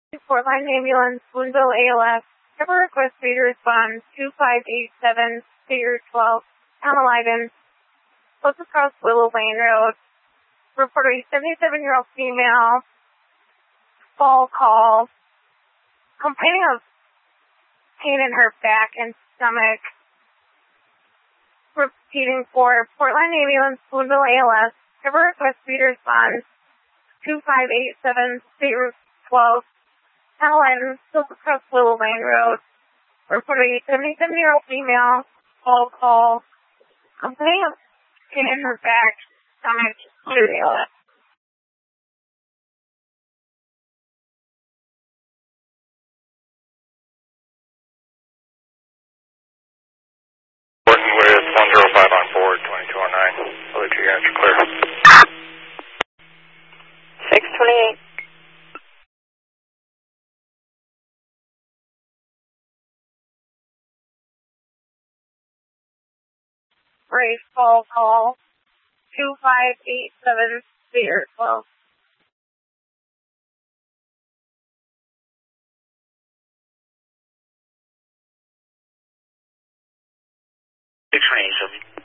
Fort Line Ambulance, Boonville ALS. Have a request for you to respond 2587, Figure 12, Hamilton, close across Willow Lane Road. Report a 77-year-old female, fall call, complaining of pain in her back and stomach. Repeating for Fort Line Ambulance, Boonville ALS. Have a request for you to respond 2587, State Route 12, Hamilton, close across Willow Lane Road. Report a 77-year-old female, fall call, complaining of pain in her back, stomach, ALS. Working with 105 on board, 2209. I'll let you guys clear. 628. Race fall call 2587 Spear 12. Six 627.